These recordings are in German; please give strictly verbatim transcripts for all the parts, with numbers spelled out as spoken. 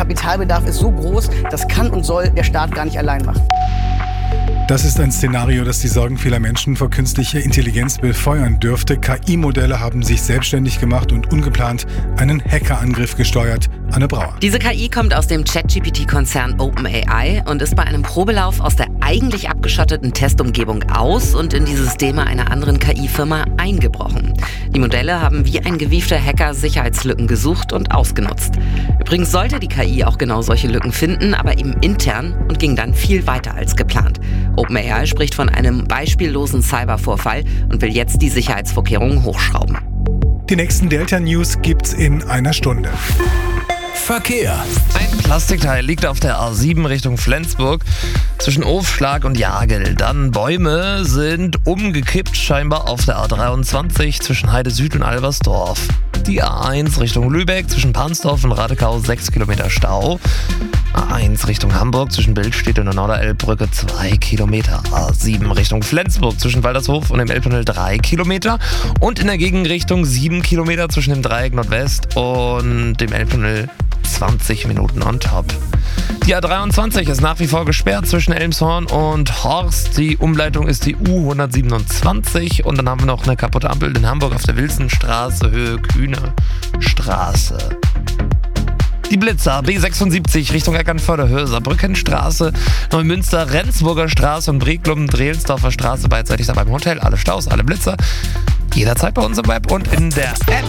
Kapitalbedarf ist so groß, das kann und soll der Staat gar nicht allein machen. Das ist ein Szenario, das die Sorgen vieler Menschen vor künstlicher Intelligenz befeuern dürfte. K I-Modelle haben sich selbstständig gemacht und ungeplant einen Hackerangriff gesteuert. Anne Brauer. Diese K I kommt aus dem ChatGPT-Konzern OpenAI und ist bei einem Probelauf aus der eigentlich abgeschotteten Testumgebung aus und in die Systeme einer anderen K I-Firma eingebrochen. Die Modelle haben wie ein gewiefter Hacker Sicherheitslücken gesucht und ausgenutzt. Übrigens sollte die K I auch genau solche Lücken finden, aber eben intern und ging dann viel weiter als geplant. OpenAI spricht von einem beispiellosen Cybervorfall und will jetzt die Sicherheitsvorkehrungen hochschrauben. Die nächsten Delta-News gibt's in einer Stunde. Verkehr. Ein Plastikteil liegt auf der A sieben Richtung Flensburg zwischen Ofschlag und Jagel. Dann Bäume sind umgekippt, scheinbar auf der A dreiundzwanzig zwischen Heide Süd und Albersdorf. Die A eins Richtung Lübeck zwischen Pansdorf und Radekau sechs Kilometer Stau. A eins Richtung Hamburg zwischen Bildstedt und der Norderelbbrücke zwei Kilometer. A sieben Richtung Flensburg zwischen Waldershof und dem Elbtunnel drei Kilometer. Und in der Gegenrichtung sieben Kilometer zwischen dem Dreieck Nordwest und dem Elbtunnel zwanzig Minuten on top. Die A dreiundzwanzig ist nach wie vor gesperrt zwischen Elmshorn und Horst. Die Umleitung ist die U hundertsiebenundzwanzig. Und dann haben wir noch eine kaputte Ampel in Hamburg auf der Wilsonstraße, Höhe Kühne Straße. Die Blitzer B sechsundsiebzig Richtung Eckernförde, Höhe Saarbrückenstraße, Neumünster, Rendsburger Straße und Breglum, Drehelsdorfer Straße beidseitig da beim Hotel. Alle Staus, alle Blitzer. Jederzeit bei uns im Web und in der App.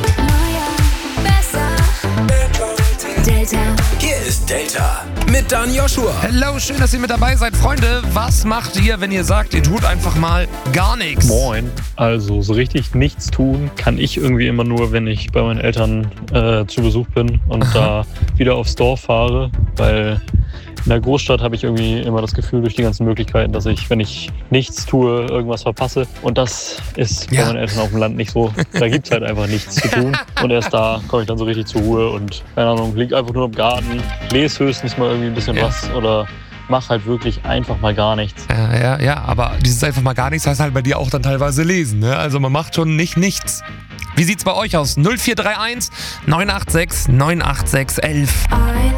Delta. Hier ist Delta mit Dan Joshua. Hello, schön, dass ihr mit dabei seid. Freunde, was macht ihr, wenn ihr sagt, ihr tut einfach mal gar nichts? Moin. Also so richtig nichts tun kann ich irgendwie immer nur, wenn ich bei meinen Eltern äh, zu Besuch bin und Aha. da wieder aufs Dorf fahre, weil in der Großstadt habe ich irgendwie immer das Gefühl durch die ganzen Möglichkeiten, dass ich, wenn ich nichts tue, irgendwas verpasse. Und das ist ja. bei meinen Eltern auf dem Land nicht so. Da gibt es halt einfach nichts zu tun. Und erst da komme ich dann so richtig zur Ruhe und, keine Ahnung, liege einfach nur im Garten, lese höchstens mal irgendwie ein bisschen ja. was oder mach halt wirklich einfach mal gar nichts. Ja, ja, ja, aber dieses einfach mal gar nichts heißt halt bei dir auch dann teilweise lesen, ne? Also man macht schon nicht nichts. Wie sieht's bei euch aus? null vier drei eins neun acht sechs neun acht sechs eins eins.